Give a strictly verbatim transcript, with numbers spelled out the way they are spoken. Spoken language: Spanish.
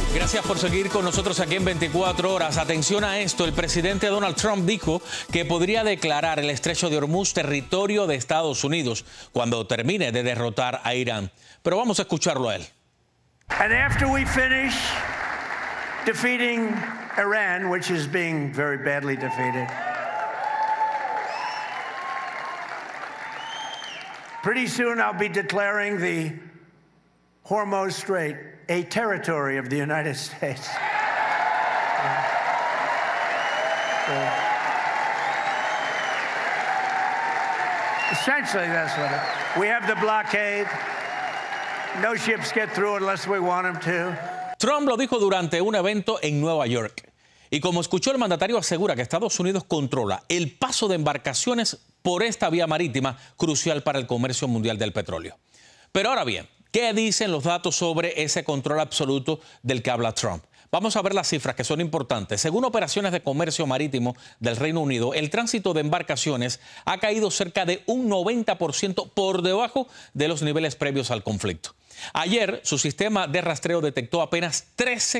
Gracias por seguir con nosotros aquí en veinticuatro horas. Atención a esto, el presidente Donald Trump dijo que podría declarar el estrecho de Hormuz territorio de Estados Unidos cuando termine de derrotar a Irán. Pero vamos a escucharlo a él. And after we finish defeating Iran, which is being very badly defeated, pretty soon I'll be declaring the Hormuz Strait a territory of the United States. So, essentially, that's what it, we have the blockade. No ships get through unless we want them to. Trump lo dijo durante un evento en Nueva York. Y como escuchó, el mandatario asegura que Estados Unidos controla el paso de embarcaciones por esta vía marítima crucial para el comercio mundial del petróleo. Pero ahora bien, ¿qué dicen los datos sobre ese control absoluto del que habla Trump? Vamos a ver las cifras que son importantes. Según operaciones de comercio marítimo del Reino Unido, el tránsito de embarcaciones ha caído cerca de un noventa por ciento por debajo de los niveles previos al conflicto. Ayer, su sistema de rastreo detectó apenas trece